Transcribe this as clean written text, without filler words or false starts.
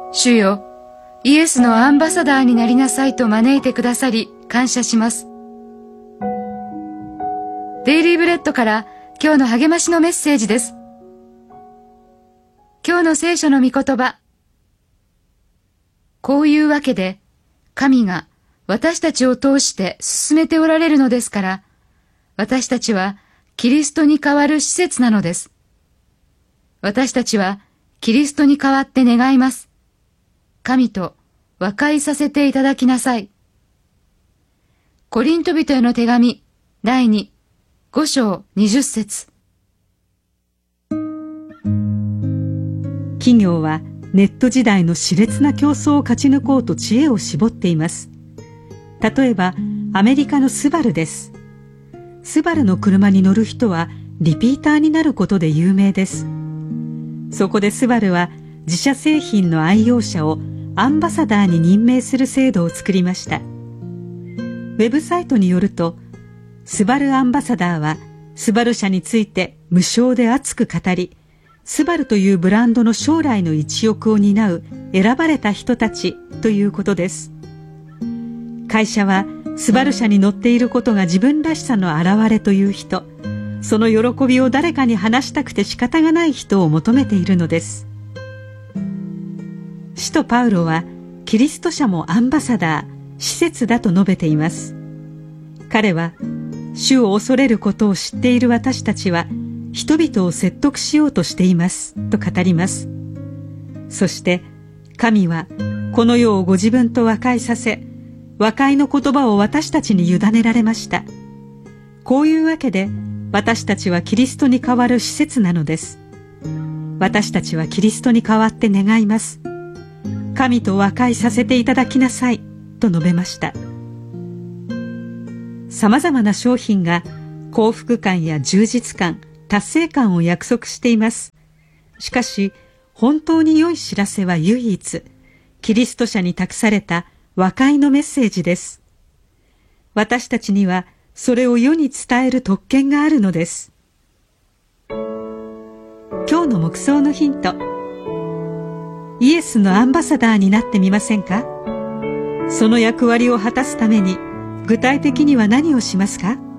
主よ、イエスのアンバサダーになりなさいと招いてくださり感謝します。デイリーブレッドから今日の励ましのメッセージです。今日の聖書の御言葉。こういうわけで、神が私たちを通して進めておられるのですから、私たちはキリストに代わる施設なのです。私たちはキリストに代わって願います。神と和解させていただきなさい。コリント人への手紙第2、5章20節。 企業はネット時代の熾烈な競争を勝ち抜こうと知恵を絞っています。例えばアメリカのスバルです。スバルの車に乗る人はリピーターになることで有名です。そこでスバルは自社製品の愛用者をアンバサダーに任命する制度を作りました。ウェブサイトによると、スバルアンバサダーはスバル社について無償で熱く語り、スバルというブランドの将来の一翼を担う選ばれた人たちということです。会社はスバル社に乗っていることが自分らしさの表れという人、その喜びを誰かに話したくて仕方がない人を求めているのです。使徒パウロはキリスト者もアンバサダー、施設だと述べています。彼は主を恐れることを知っている私たちは人々を説得しようとしていますと語ります。そして神はこの世をご自分と和解させ、和解の言葉を私たちに委ねられました。こういうわけで私たちはキリストに代わる施設なのです。私たちはキリストに代わって願います。神と和解させていただきなさいと述べました。さまざまな商品が幸福感や充実感、達成感を約束しています。しかし本当に良い知らせは唯一、キリスト者に託された和解のメッセージです。私たちにはそれを世に伝える特権があるのです。今日の黙想のヒント。イエスのアンバサダーになってみませんか？その役割を果たすために具体的には何をしますか？